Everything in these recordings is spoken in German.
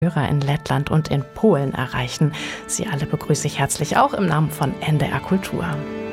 Hörer in Lettland und in Polen erreichen. Sie alle begrüße ich herzlich auch im Namen von NDR Kultur.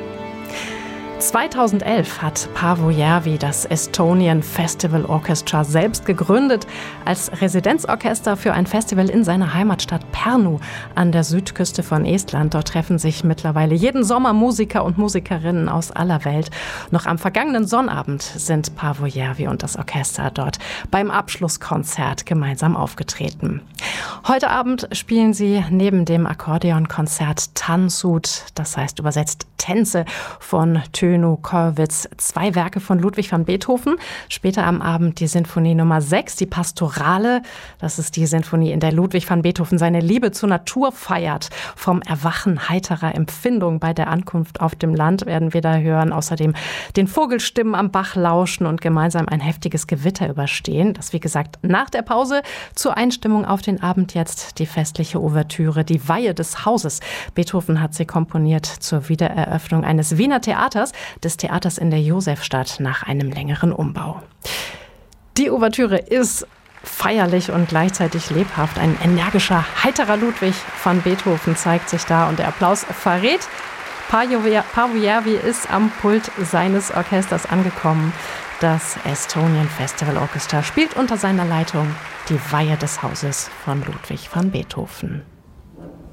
2011 hat Paavo Järvi das Estonian Festival Orchestra selbst gegründet, als Residenzorchester für ein Festival in seiner Heimatstadt Pärnu an der Südküste von Estland. Dort treffen sich mittlerweile jeden Sommer Musiker und Musikerinnen aus aller Welt. Noch am vergangenen Sonnabend sind Paavo Järvi und das Orchester dort beim Abschlusskonzert gemeinsam aufgetreten. Heute Abend spielen sie neben dem Akkordeonkonzert Tansut, das heißt übersetzt Tänze von Tönu Corwitz, 2 Werke von Ludwig van Beethoven. Später am Abend die Sinfonie Nummer 6, die Pastorale. Das ist die Sinfonie, in der Ludwig van Beethoven seine Liebe zur Natur feiert. Vom Erwachen heiterer Empfindung bei der Ankunft auf dem Land werden wir da hören. Außerdem den Vogelstimmen am Bach lauschen und gemeinsam ein heftiges Gewitter überstehen. Das, wie gesagt, nach der Pause. Zur Einstimmung auf den Abend jetzt die festliche Ouvertüre, die Weihe des Hauses. Beethoven hat sie komponiert zur Wiedereröffnung eines Wiener Theaters, des Theaters in der Josefstadt nach einem längeren Umbau. Die Ouvertüre ist feierlich und gleichzeitig lebhaft. Ein energischer, heiterer Ludwig van Beethoven zeigt sich da und der Applaus verrät, Paavo Järvi ist am Pult seines Orchesters angekommen. Das Estonian Festival Orchestra spielt unter seiner Leitung die Weihe des Hauses von Ludwig van Beethoven.